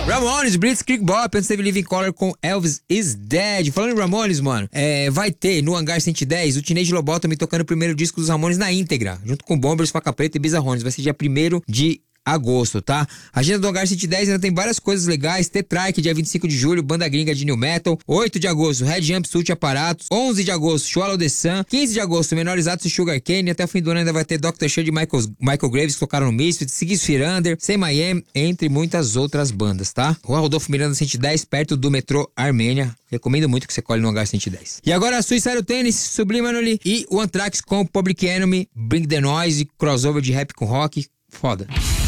Ramones, Blitzkrieg Bop, antes teve Living Color com Elvis is Dead. Falando em Ramones, mano, vai ter no Hangar 110 o Teenage Lobotomy tocando o primeiro disco dos Ramones na íntegra, junto com Bombers, Faca Preta e Bizarrones. Vai ser dia 1º de agosto, tá? A agenda do Hangar 110 ainda tem várias coisas legais. T-Trike, dia 25 de julho, banda gringa de New Metal. 8 de agosto, Red Jumpsuit Aparatos. 11 de agosto, Swallow the Sun. 15 de agosto, Menorizados e Sugar Cane. Até o fim do ano ainda vai ter Dr. Shade e Michael Graves, que tocaram no Misfits, Six Feet Under, Say My Am, entre muitas outras bandas, tá? Rua Rodolfo Miranda 110, perto do metrô Armênia. Recomendo muito que você colhe no Hangar 110. E agora, Suicidal Tennis, Subliminally e o Anthrax com Public Enemy, Bring the Noise, crossover de rap com rock. Foda.